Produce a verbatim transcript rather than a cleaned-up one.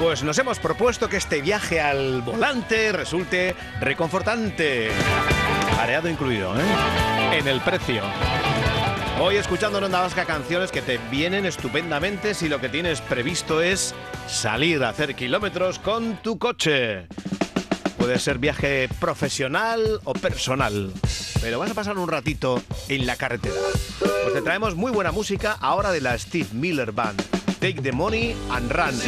Pues nos hemos propuesto que este viaje al volante resulte reconfortante. Areado incluido, ¿eh? En el precio. Hoy escuchando en Onda Vasca canciones que te vienen estupendamente si lo que tienes previsto es salir a hacer kilómetros con tu coche. Puede ser viaje profesional o personal, pero vas a pasar un ratito en la carretera. Pues te traemos muy buena música ahora de la Steve Miller Band. Take the money and run.